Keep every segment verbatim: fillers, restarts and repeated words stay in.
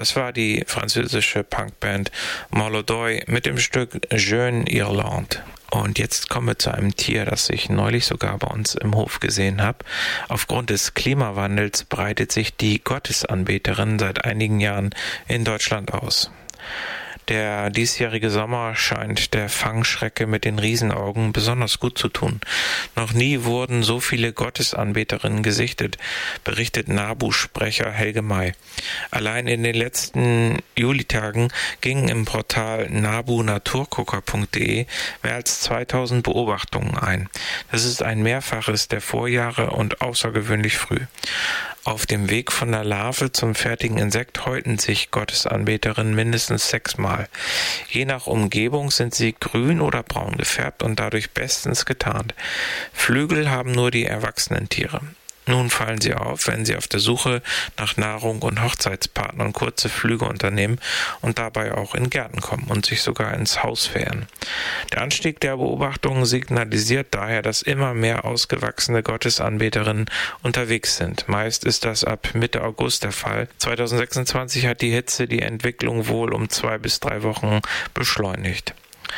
Das war die französische Punkband Molodoy mit dem Stück Jeune Irlande. Und jetzt kommen wir zu einem Tier, das ich neulich sogar bei uns im Hof gesehen habe. Aufgrund des Klimawandels breitet sich die Gottesanbeterin seit einigen Jahren in Deutschland aus. Der diesjährige Sommer scheint der Fangschrecke mit den Riesenaugen besonders gut zu tun. Noch nie wurden so viele Gottesanbeterinnen gesichtet, berichtet NABU-Sprecher Helge May. Allein in den letzten Julitagen gingen im Portal nabu naturgucker punkt de mehr als zweitausend Beobachtungen ein. Das ist ein Mehrfaches der Vorjahre und außergewöhnlich früh. Auf dem Weg von der Larve zum fertigen Insekt häuten sich Gottesanbeterinnen mindestens sechsmal. Je nach Umgebung sind sie grün oder braun gefärbt und dadurch bestens getarnt. Flügel haben nur die erwachsenen Tiere. Nun fallen sie auf, wenn sie auf der Suche nach Nahrung und Hochzeitspartnern kurze Flüge unternehmen und dabei auch in Gärten kommen und sich sogar ins Haus verirren. Der Anstieg der Beobachtungen signalisiert daher, dass immer mehr ausgewachsene Gottesanbeterinnen unterwegs sind. Meist ist das ab Mitte August der Fall. zweitausendsechsundzwanzig hat die Hitze die Entwicklung wohl um zwei bis drei Wochen beschleunigt.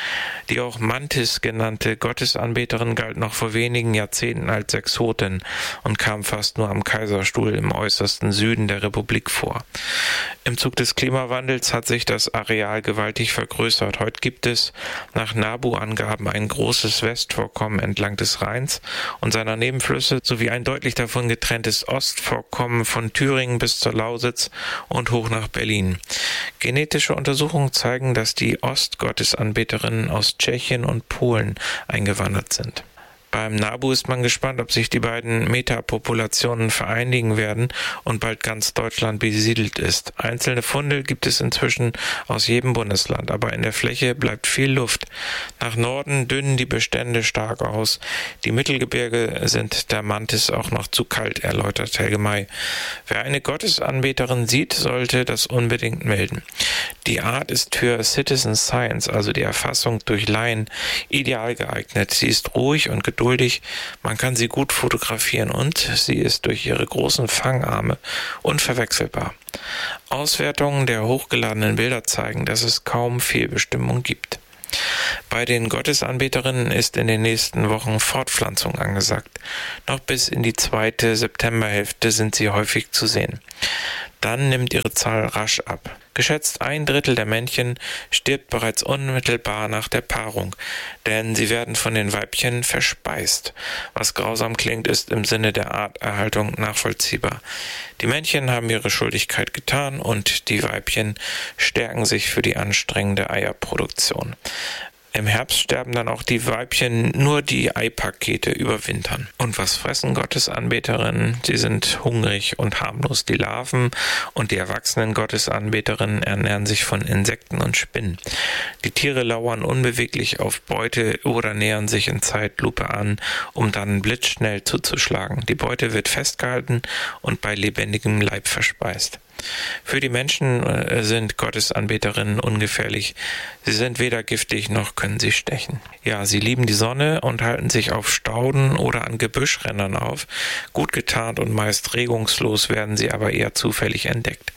Die auch Mantis genannte Gottesanbeterin galt noch vor wenigen Jahrzehnten als Exotin und kam fast nur am Kaiserstuhl im äußersten Süden der Republik vor. Im Zug des Klimawandels hat sich das Areal gewaltig vergrößert. Heute gibt es nach NABU-Angaben ein großes Westvorkommen entlang des Rheins und seiner Nebenflüsse sowie ein deutlich davon getrenntes Ostvorkommen von Thüringen bis zur Lausitz und hoch nach Berlin. Genetische Untersuchungen zeigen, dass die Ostgottesanbeterinnen aus Tschechien und Polen eingewandert sind. Beim NABU ist man gespannt, ob sich die beiden Metapopulationen vereinigen werden und bald ganz Deutschland besiedelt ist. Einzelne Funde gibt es inzwischen aus jedem Bundesland, aber in der Fläche bleibt viel Luft. Nach Norden dünnen die Bestände stark aus. Die Mittelgebirge sind der Mantis auch noch zu kalt, erläutert Helge May. Wer eine Gottesanbeterin sieht, sollte das unbedingt melden. Die Art ist für Citizen Science, also die Erfassung durch Laien, ideal geeignet. Sie ist ruhig und geduldig, man kann sie gut fotografieren und sie ist durch ihre großen Fangarme unverwechselbar. Auswertungen der hochgeladenen Bilder zeigen, dass es kaum Fehlbestimmungen gibt. Bei den Gottesanbeterinnen ist in den nächsten Wochen Fortpflanzung angesagt. Noch bis in die zweite Septemberhälfte sind sie häufig zu sehen. Dann nimmt ihre Zahl rasch ab. Geschätzt ein Drittel der Männchen stirbt bereits unmittelbar nach der Paarung, denn sie werden von den Weibchen verspeist. Was grausam klingt, ist im Sinne der Arterhaltung nachvollziehbar. Die Männchen haben ihre Schuldigkeit getan und die Weibchen stärken sich für die anstrengende Eierproduktion. Im Herbst sterben dann auch die Weibchen, nur die Eipakete überwintern. Und was fressen Gottesanbeterinnen? Sie sind hungrig und harmlos. Die Larven und die erwachsenen Gottesanbeterinnen ernähren sich von Insekten und Spinnen. Die Tiere lauern unbeweglich auf Beute oder nähern sich in Zeitlupe an, um dann blitzschnell zuzuschlagen. Die Beute wird festgehalten und bei lebendigem Leib verspeist. Für die Menschen sind Gottesanbeterinnen ungefährlich. Sie sind weder giftig noch können sie stechen. Ja, sie lieben die Sonne und halten sich auf Stauden oder an Gebüschrändern auf. Gut getarnt und meist regungslos werden sie aber eher zufällig entdeckt.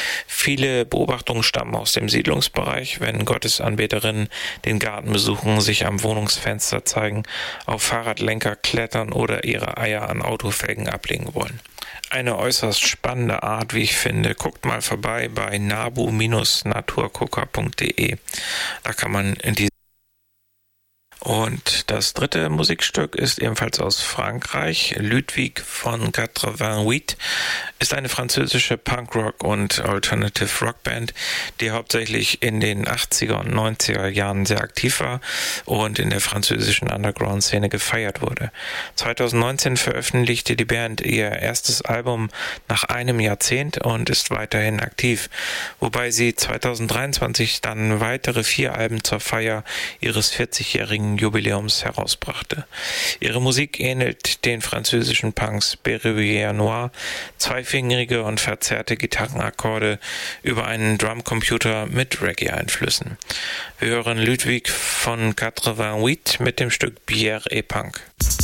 Viele Beobachtungen stammen aus dem Siedlungsbereich, wenn Gottesanbeterinnen den Garten besuchen, sich am Wohnungsfenster zeigen, auf Fahrradlenker klettern oder ihre Eier an Autofelgen ablegen wollen. Eine äußerst spannende Art, wie ich finde. Guckt mal vorbei bei nabu naturgucker punkt de. Da kann man die Und das dritte Musikstück ist ebenfalls aus Frankreich. Ludwig von quatre-vingt-huit ist eine französische Punkrock- und Alternative-Rock-Band, die hauptsächlich in den achtziger und neunziger Jahren sehr aktiv war und in der französischen Underground-Szene gefeiert wurde. zweitausendneunzehn veröffentlichte die Band ihr erstes Album nach einem Jahrzehnt und ist weiterhin aktiv, wobei sie zweitausenddreiundzwanzig dann weitere vier Alben zur Feier ihres vierzigjährigen Jubiläums herausbrachte. Ihre Musik ähnelt den französischen Punks Berruyer Noir, zweifingerige und verzerrte Gitarrenakkorde über einen Drumcomputer mit Reggae-Einflüssen. Wir hören Ludwig von quatre-vingt-huit mit dem Stück Bière et Punk.